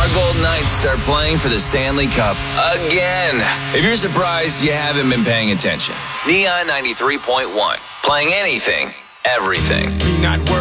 our Golden Knights start playing for the Stanley Cup again. If you're surprised, you haven't been paying attention. Neon 93.1. Playing anything, everything.